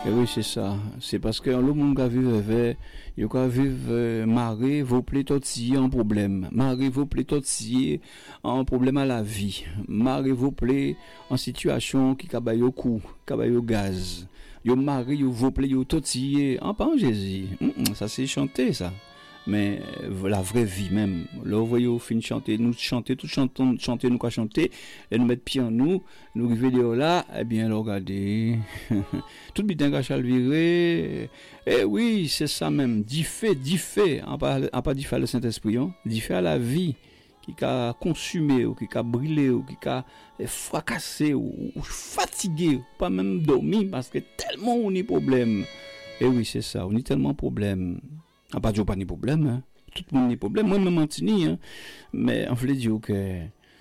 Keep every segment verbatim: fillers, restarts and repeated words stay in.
Et oui, c'est ça. C'est parce que le monde qui vit avec, il qui vivre marée, vous plaît tortiller en problème. Marée vous plaît tortiller en problème à la vie. Marée vous plaît en situation qui cabaye au cou, cabaye au gaz. Yo marée, yo vous plaît, yo tortiller en pas en Jésus. Mm-mm, ça c'est chanté ça. Mais euh, la vraie vie même, là vous voyez au fin chanter, nous chanter, tout chantons, chanter, nous quoi chanter, et nous mettre pied en nous, nous arriver là, eh bien là, regardez, tout bien qu'à chalvirer, eh oui, c'est ça même, dit fait, dit fait, en pas, en pas dit fait le Saint-Esprit, hein, dit fait à la vie, qui a consumé, ou qui a brûlé, ou qui a fracassé, ou, ou fatigué, ou pas même dormi, parce que tellement on a problème. Eh oui, c'est ça, on a tellement de problèmes. Ah, pas de pas de problème, hein. Tout le monde a des problèmes, moi, je m'entends, hein. Mais on veut dire que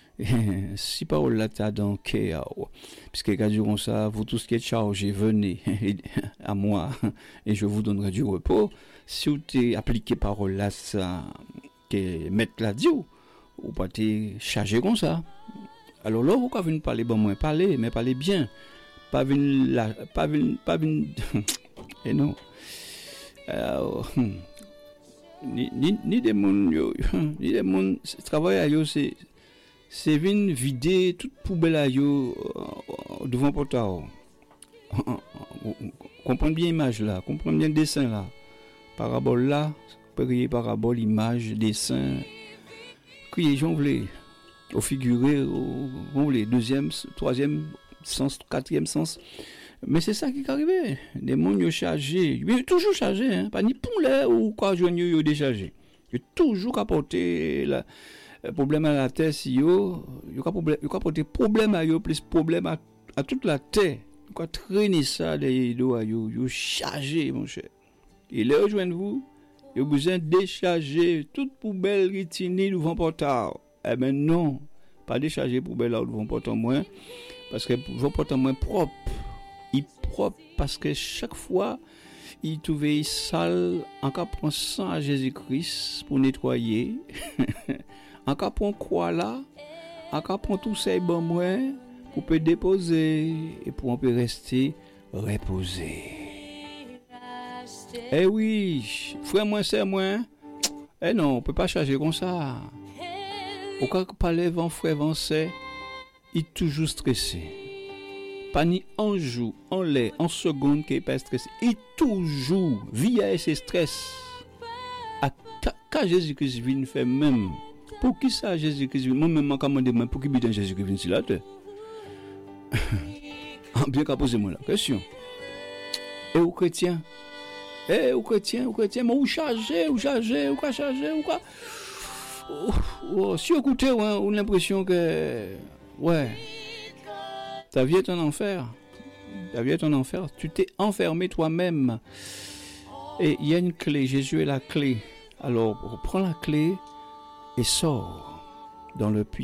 si parole là, t'as dans chaos, puisque quand diront ça, vous tous qui êtes chargés, venez à moi et je vous donnerai du repos. Si vous t'es appliqué parole là, ça, que mettre la dit, ou pas t'es chargé comme ça. Alors là, vous pouvez parler, bon, moins parler, mais parler bien. Pas venir là, pas venir, pas venir, et non. Alors, ni ni ni des moun yo ni des moun travail yo c'est c'est vinn vider toute poubelle yo euh, devant portail. Comprendre bien image là, comprendre bien dessin là. Parabole là, prier parabole, image, dessin. Crier jonglé, au figuré, au jonglé, deuxième, troisième sens, quatrième sens. Mais c'est ça qui est arrivé. Des gens sont chargés. Ils sont toujours chargés. Hein? Pas ni poulet ou quoi, ils sont déchargés. Ils sont toujours apporté le problème à la terre. Si ils ont apporté problème à eux, plus problème à, à toute la terre. Ils ont traîné ça derrière eux. Ils sont chargés, mon cher. Et là, rejoignez-vous. Ils ont besoin de décharger toute poubelle retenue devant portail. Eh bien non. Pas décharger poubelle là devant portail moins. Parce que devant portail moins propre. Il propre parce que chaque fois il trouvait sale en cas prend sang à Jésus-Christ pour nettoyer en cas prend quoi là en cas prend tout ça bon moi pour peut déposer et pour on peut rester reposer. Eh oui, frère moi c'est moi. Eh non, on peut pas charger comme ça. Au cas parler vent frère vent c'est il toujours stressé. Pas ni un jour, en l'air, en seconde qu'il n'est pas stressé. Il toujours via ce stress. Quand Jésus-Christ vient faire même, pour qui ça Jésus-Christ vient, moi-même, je commande pour qui bien Jésus-Christ vient sur la terre. Bien qu'à poser moi la question. Et aux chrétiens, et aux chrétiens, aux chrétiens, mais où charger, où charger, où quoi charger, où quoi. Si vous écoutez, on a l'impression que, ouais. Ta vie est un enfer. Ta vie est un enfer. Tu t'es enfermé toi-même. Et il y a une clé. Jésus est la clé. Alors, prends la clé et sors dans le puits.